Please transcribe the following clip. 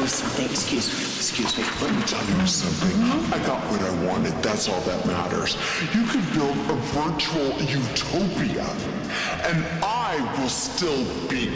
you something. Excuse me. Let me tell you something. I got what I wanted. That's all that matters. You can build a virtual utopia, and I will still be